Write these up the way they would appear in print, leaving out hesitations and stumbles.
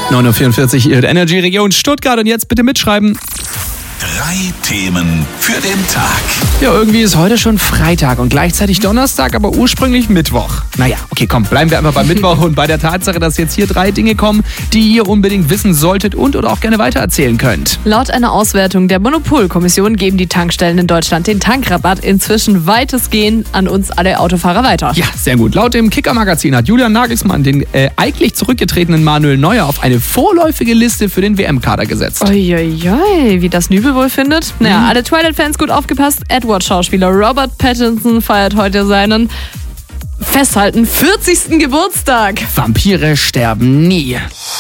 9:44 Uhr, Ihre Energy-Region Stuttgart. Und jetzt bitte mitschreiben. 3 Themen für den Tag. Ja, irgendwie ist heute schon Freitag und gleichzeitig Donnerstag, aber ursprünglich Mittwoch. Naja, okay, komm, bleiben wir einfach bei Mittwoch und bei der Tatsache, dass jetzt hier 3 Dinge kommen, die ihr unbedingt wissen solltet und oder auch gerne weitererzählen könnt. Laut einer Auswertung der Monopolkommission geben die Tankstellen in Deutschland den Tankrabatt inzwischen weitestgehend an uns alle Autofahrer weiter. Ja, sehr gut. Laut dem Kicker-Magazin hat Julian Nagelsmann den eigentlich zurückgetretenen Manuel Neuer auf eine vorläufige Liste für den WM-Kader gesetzt. Uiuiui, wie das Nübel wohl findet. Naja, alle Twilight-Fans gut aufgepasst. Edward-Schauspieler Robert Pattinson feiert heute seinen, festhalten, 40. Geburtstag. Vampire sterben nie.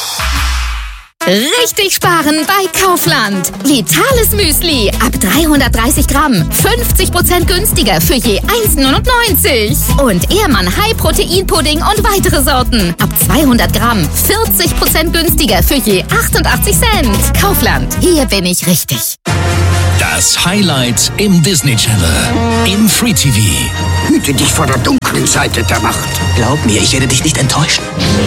Richtig sparen bei Kaufland. Vitales Müsli ab 330 Gramm. 50% günstiger für je 1,99. Und Ehrmann High-Protein-Pudding und weitere Sorten. Ab 200 Gramm. 40% günstiger für je 88 Cent. Kaufland. Hier bin ich richtig. Das Highlight im Disney Channel. Im Free TV. Hüte dich vor der dunklen Seite der Macht. Glaub mir, ich werde dich nicht enttäuschen.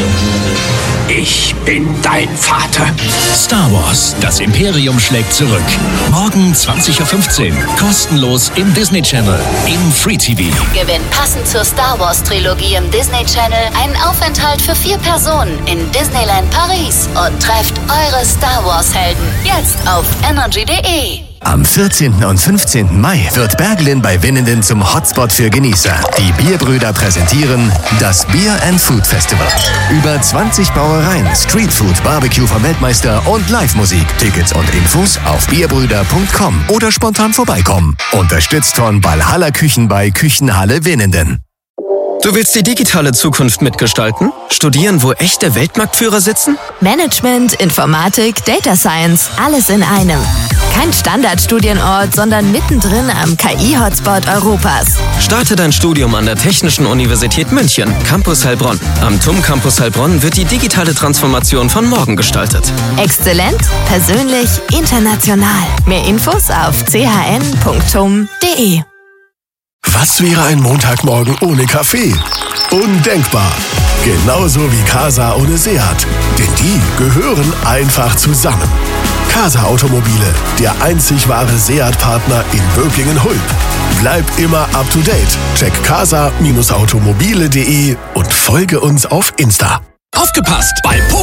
Ich bin dein Vater. Star Wars, das Imperium schlägt zurück. Morgen 20:15 Uhr. Kostenlos im Disney Channel. Im Free TV. Gewinnt passend zur Star Wars Trilogie im Disney Channel einen Aufenthalt für 4 Personen in Disneyland Paris und trefft eure Star Wars Helden jetzt auf energy.de. Am 14. und 15. Mai wird Berglin bei Winnenden zum Hotspot für Genießer. Die Bierbrüder präsentieren das Beer & Food Festival. Über 20 Brauereien, Streetfood, Barbecue vom Weltmeister und Live-Musik. Tickets und Infos auf bierbrüder.com oder spontan vorbeikommen. Unterstützt von Valhalla Küchen bei Küchenhalle Winnenden. Du willst die digitale Zukunft mitgestalten? Studieren, wo echte Weltmarktführer sitzen? Management, Informatik, Data Science, alles in einem. Kein Standardstudienort, sondern mittendrin am KI-Hotspot Europas. Starte dein Studium an der Technischen Universität München, Campus Heilbronn. Am TUM Campus Heilbronn wird die digitale Transformation von morgen gestaltet. Exzellent, persönlich, international. Mehr Infos auf chn.tum.de. Was wäre ein Montagmorgen ohne Kaffee? Undenkbar. Genauso wie Casa ohne Seat. Denn die gehören einfach zusammen. Casa Automobile, der einzig wahre Seat-Partner in Böblingen-Hulb. Bleib immer up to date. Check casa-automobile.de und folge uns auf Insta. Aufgepasst! Bei